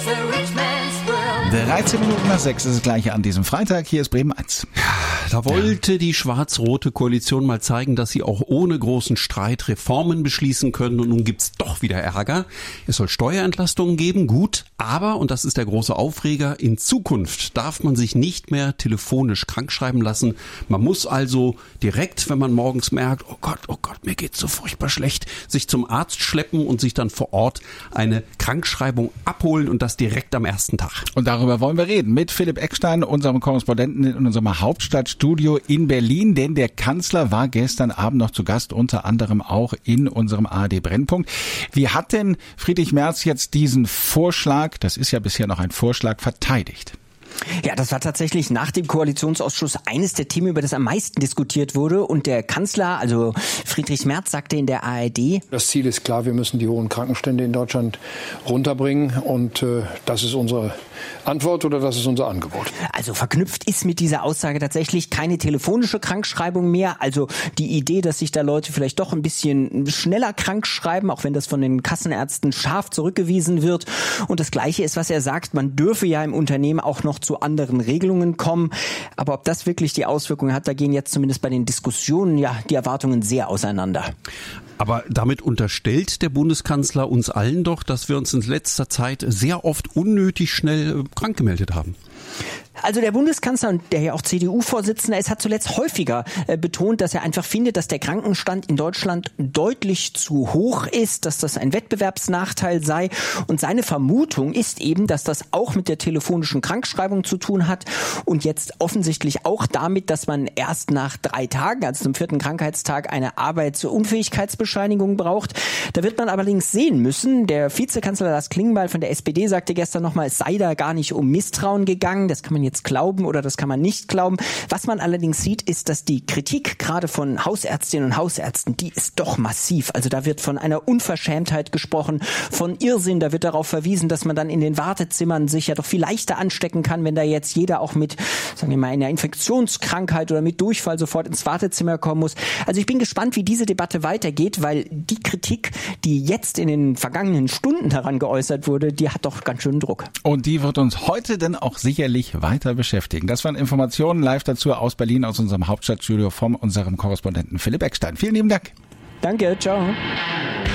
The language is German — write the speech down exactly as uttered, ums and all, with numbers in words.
dreizehn Minuten nach sechs ist es gleich an diesem Freitag. Hier ist Bremen eins. Da wollte die schwarz-rote Koalition mal zeigen, dass sie auch ohne großen Streit Reformen beschließen können. Und nun gibt's doch wieder Ärger. Es soll Steuerentlastungen geben, gut. Aber, und das ist der große Aufreger, in Zukunft darf man sich nicht mehr telefonisch krankschreiben lassen. Man muss also direkt, wenn man morgens merkt, oh Gott, oh Gott, mir geht's so furchtbar schlecht, sich zum Arzt schleppen und sich dann vor Ort eine Krankschreibung abholen und das direkt am ersten Tag. Und darüber wollen wir reden mit Philipp Eckstein, unserem Korrespondenten in unserem Hauptstadtstudio in Berlin, denn der Kanzler war gestern Abend noch zu Gast, unter anderem auch in unserem A R D Brennpunkt. Wie hat denn Friedrich Merz jetzt diesen Vorschlag, das ist ja bisher noch ein Vorschlag, verteidigt? Ja, das war tatsächlich nach dem Koalitionsausschuss eines der Themen, über das am meisten diskutiert wurde. Und der Kanzler, also Friedrich Merz, sagte in der A R D: Das Ziel ist klar, wir müssen die hohen Krankenstände in Deutschland runterbringen. Und äh, das ist unsere Antwort oder das ist unser Angebot. Also verknüpft ist mit dieser Aussage tatsächlich keine telefonische Krankschreibung mehr. Also die Idee, dass sich da Leute vielleicht doch ein bisschen schneller krank schreiben, auch wenn das von den Kassenärzten scharf zurückgewiesen wird. Und das Gleiche ist, was er sagt, man dürfe ja im Unternehmen auch noch zu anderen Regelungen kommen. Aber ob das wirklich die Auswirkungen hat, da gehen jetzt zumindest bei den Diskussionen ja die Erwartungen sehr auseinander. Aber damit unterstellt der Bundeskanzler uns allen doch, dass wir uns in letzter Zeit sehr oft unnötig schnell krank gemeldet haben. Also der Bundeskanzler, und der ja auch C D U-Vorsitzender ist, hat zuletzt häufiger äh, betont, dass er einfach findet, dass der Krankenstand in Deutschland deutlich zu hoch ist, dass das ein Wettbewerbsnachteil sei. Und seine Vermutung ist eben, dass das auch mit der telefonischen Krankschreibung zu tun hat und jetzt offensichtlich auch damit, dass man erst nach drei Tagen, also zum vierten Krankheitstag, eine Arbeitsunfähigkeitsbescheinigung braucht. Da wird man allerdings sehen müssen, der Vizekanzler Lars Klingbeil von der S P D sagte gestern nochmal, es sei da gar nicht um Misstrauen gegangen. Das kann man jetzt glauben oder das kann man nicht glauben. Was man allerdings sieht, ist, dass die Kritik gerade von Hausärztinnen und Hausärzten, die ist doch massiv. Also da wird von einer Unverschämtheit gesprochen, von Irrsinn. Da wird darauf verwiesen, dass man dann in den Wartezimmern sich ja doch viel leichter anstecken kann, wenn da jetzt jeder auch mit, sagen wir mal, einer Infektionskrankheit oder mit Durchfall sofort ins Wartezimmer kommen muss. Also ich bin gespannt, wie diese Debatte weitergeht, weil die Kritik, die jetzt in den vergangenen Stunden daran geäußert wurde, die hat doch ganz schön Druck. Und die wird uns heute dann auch sicherlich weiter beschäftigen. Das waren Informationen live dazu aus Berlin, aus unserem Hauptstadtstudio von unserem Korrespondenten Philipp Eckstein. Vielen lieben Dank. Danke, ciao.